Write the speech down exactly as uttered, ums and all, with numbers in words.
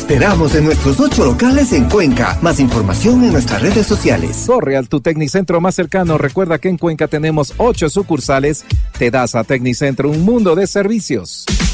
esperamos en nuestros ocho locales en Cuenca. Más información en nuestras redes sociales. Corre al tu Tecnicentro más cercano. Recuerda que en Cuenca tenemos ocho sucursales. Te das a Tecnicentro un mundo de servicios.